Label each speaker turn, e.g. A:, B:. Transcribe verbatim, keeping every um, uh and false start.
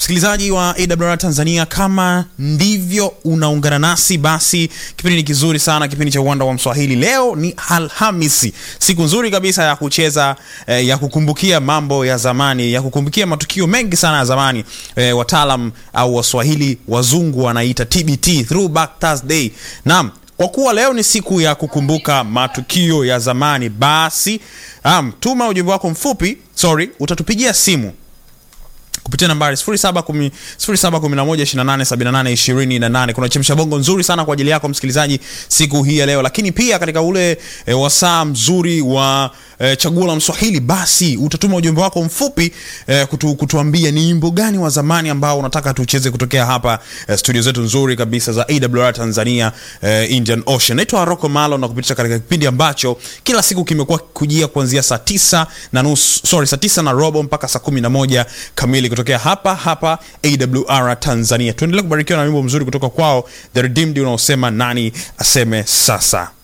A: Msikilizaji wa A W R Tanzania, kama ndivyo unaungana nasi, basi kipindi ni kizuri sana, kipindi cha Uwanda wa Mswahili. Leo ni Alhamisi, siku nzuri kabisa ya kucheza eh, ya kukumbukia mambo ya zamani, ya kukumbukia matukio mengi sana ya zamani. Eh, wataalam au Waswahili wazungu wanaita T B T, Throwback Thursday. Naam, kwa kuwa leo ni siku ya kukumbuka matukio ya zamani, basi um, tuma ujumbe wako mfupi, sorry, utatupigia simu kupitia nambari sifuri saba kumi sifuri saba kumi na moja ishirini na nane sabini na nane ishirini na nane. Kuna chemsha bongo nzuri sana kwa ajili yako msikilizaji siku hii ya leo. Lakini pia katika ule e, wasaa mzuri wa e, chaguo la Mswahili, basi utatuma ujumbe wako mfupi e, kutu, kutuambia ni nyimbo gani wa zamani ambao unataka tucheze kutokea hapa e, studio zetu nzuri kabisa za A W R Tanzania e, Indian Ocean. Naitwa Rocco Malo na kupitia katika kipindi ambacho kila siku kimekuwa kujia kuanzia saa tisa na nusu, sorry, saa tisa na robo mpaka saa kumi na moja kamili kutokea hapa hapa A W R Tanzania. Tuendelee kubarikiwa na wimbo mzuri kutoka kwao The Redeemed unaosema nani aseme sasa.